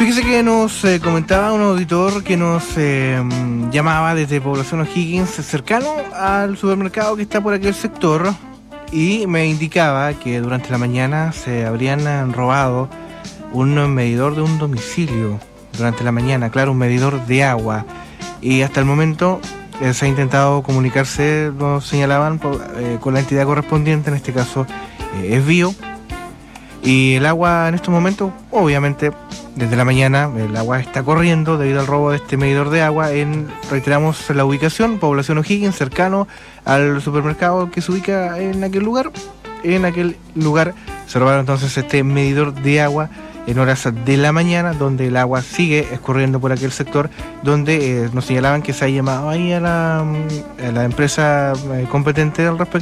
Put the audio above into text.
Fíjese que nos comentaba un auditor que nos llamaba desde Población O'Higgins, cercano al supermercado que está por aquel sector, y me indicaba que durante la mañana se habrían robado un medidor de un domicilio durante la mañana, claro, un medidor de agua, y hasta el momento se ha intentado comunicarse, nos señalaban, con la entidad correspondiente, en este caso es Bio, y el agua en estos momentos, obviamente, desde la mañana el agua está corriendo debido al robo de este medidor de agua reiteramos, la ubicación, Población O'Higgins, cercano al supermercado que se ubica en aquel lugar. En aquel lugar se robaron entonces este medidor de agua en horas de la mañana, donde el agua sigue escurriendo por aquel sector, donde nos señalaban que se ha llamado ahí a la empresa competente al respecto